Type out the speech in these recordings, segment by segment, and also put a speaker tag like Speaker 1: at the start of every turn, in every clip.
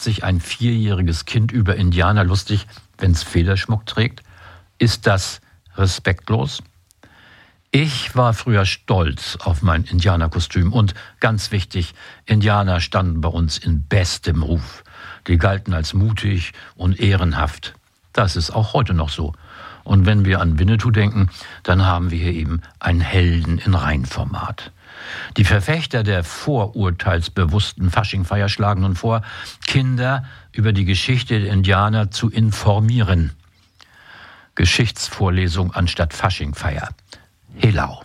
Speaker 1: macht sich ein 4-jähriges Kind über Indianer lustig, wenn es Federschmuck trägt? Ist das respektlos? Ich war früher stolz auf mein Indianerkostüm und ganz wichtig, Indianer standen bei uns in bestem Ruf. Die galten als mutig und ehrenhaft. Das ist auch heute noch so. Und wenn wir an Winnetou denken, dann haben wir hier eben einen Helden in Reinformat. Die Verfechter der vorurteilsbewussten Faschingfeier schlagen nun vor, Kinder über die Geschichte der Indianer zu informieren. Geschichtsvorlesung anstatt Faschingfeier. Helau.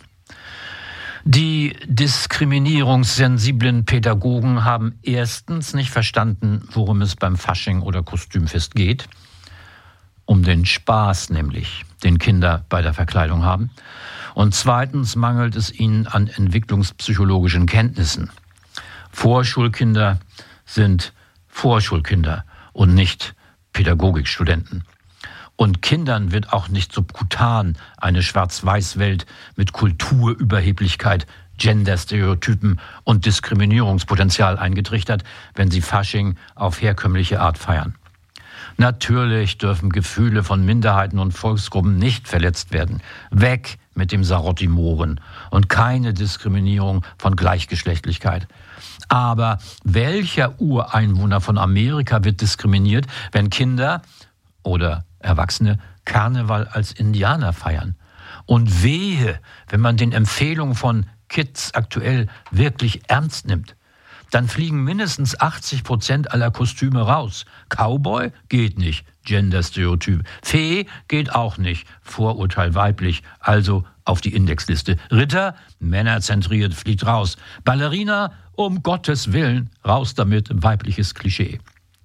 Speaker 1: Die diskriminierungssensiblen Pädagogen haben erstens nicht verstanden, worum es beim Fasching oder Kostümfest geht. Um den Spaß nämlich, den Kinder bei der Verkleidung haben. Und zweitens mangelt es ihnen an entwicklungspsychologischen Kenntnissen. Vorschulkinder sind Vorschulkinder und nicht Pädagogikstudenten. Und Kindern wird auch nicht subkutan eine Schwarz-Weiß-Welt mit Kulturüberheblichkeit, Genderstereotypen und Diskriminierungspotenzial eingetrichtert, wenn sie Fasching auf herkömmliche Art feiern. Natürlich dürfen Gefühle von Minderheiten und Volksgruppen nicht verletzt werden. Weg mit dem Sarotti-Mohren und keine Diskriminierung von Gleichgeschlechtlichkeit. Aber welcher Ureinwohner von Amerika wird diskriminiert, wenn Kinder oder Erwachsene Karneval als Indianer feiern? Und wehe, wenn man den Empfehlungen von Kids aktuell wirklich ernst nimmt. Dann fliegen mindestens 80% aller Kostüme raus. Cowboy geht nicht, Genderstereotyp. Fee geht auch nicht, Vorurteil weiblich, also auf die Indexliste. Ritter, männerzentriert, fliegt raus. Ballerina, um Gottes Willen, raus damit, weibliches Klischee.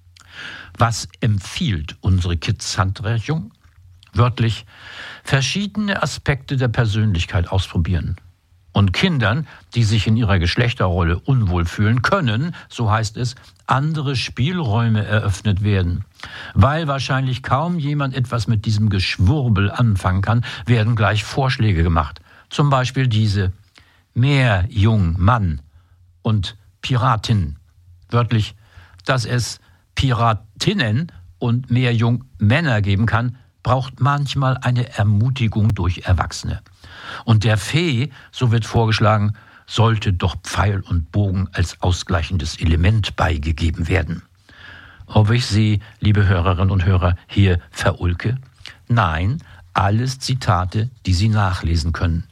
Speaker 1: Was empfiehlt unsere Kids-Handreichung? Wörtlich, verschiedene Aspekte der Persönlichkeit ausprobieren. Und Kindern, die sich in ihrer Geschlechterrolle unwohl fühlen, können, so heißt es, andere Spielräume eröffnet werden. Weil wahrscheinlich kaum jemand etwas mit diesem Geschwurbel anfangen kann, werden gleich Vorschläge gemacht. Zum Beispiel diese: mehr Jung Mann und Piratin. Wörtlich, dass es Piratinnen und mehr Jung Männer geben kann, braucht manchmal eine Ermutigung durch Erwachsene. Und der Fee, so wird vorgeschlagen, sollte doch Pfeil und Bogen als ausgleichendes Element beigegeben werden. Ob ich Sie, liebe Hörerinnen und Hörer, hier verulke? Nein, alles Zitate, die Sie nachlesen können.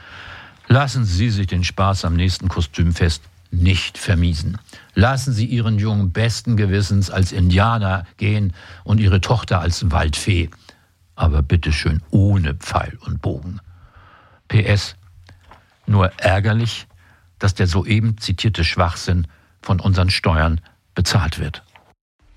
Speaker 1: Lassen Sie sich den Spaß am nächsten Kostümfest nicht vermiesen. Lassen Sie Ihren Jungen besten Gewissens als Indianer gehen und Ihre Tochter als Waldfee. Aber bitteschön ohne Pfeil und Bogen. PS, nur ärgerlich, dass der soeben zitierte Schwachsinn von unseren Steuern bezahlt wird.